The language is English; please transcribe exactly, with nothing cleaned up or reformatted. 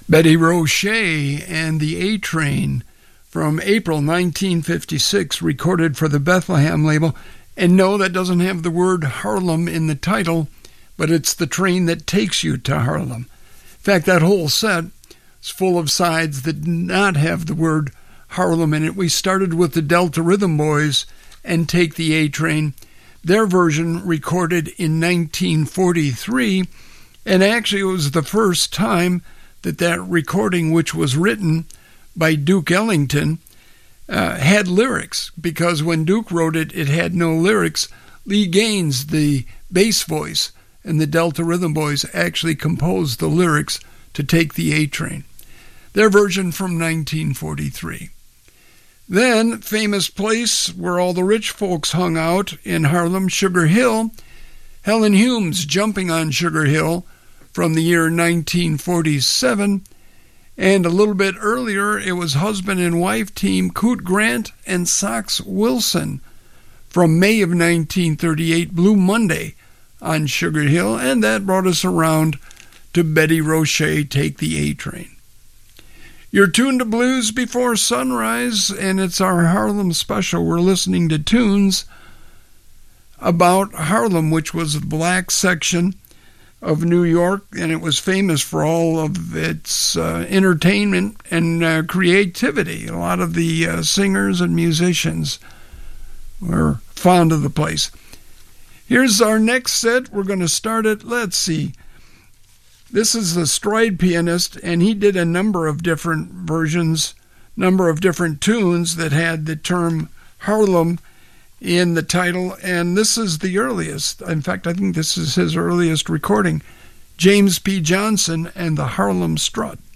Betty Roche and the A-Train from April nineteen fifty-six, recorded for the Bethlehem label. And no, that doesn't have the word Harlem in the title, but it's the train that takes you to Harlem. In fact, that whole set is full of sides that did not have the word Harlem in it. We started with the Delta Rhythm Boys and Take the A-Train, their version recorded in nineteen forty-three, and actually it was the first time that that recording, which was written by Duke Ellington, uh, had lyrics, because when Duke wrote it, it had no lyrics. Lee Gaines, the bass voice, and the Delta Rhythm Boys actually composed the lyrics to Take the A-Train. Their version from nineteen forty-three. Then, famous place where all the rich folks hung out in Harlem, Sugar Hill. Helen Humes, Jumping on Sugar Hill, from the year nineteen forty-seven. And a little bit earlier, it was husband and wife team Coot Grant and Sox Wilson from May of nineteen thirty-eight, Blue Monday on Sugar Hill. And that brought us around to Betty Roche, Take the A-Train. You're tuned to Blues Before Sunrise, and it's our Harlem special. We're listening to tunes about Harlem, which was the black section of New York, and it was famous for all of its uh, entertainment and uh, creativity. A lot of the uh, singers and musicians were fond of the place. Here's our next set. We're going to start it, let's see. This is a stride pianist, and he did a number of different versions, number of different tunes that had the term Harlem in the title, and this is the earliest. In fact, I think this is his earliest recording, James P. Johnson and the Harlem Strut.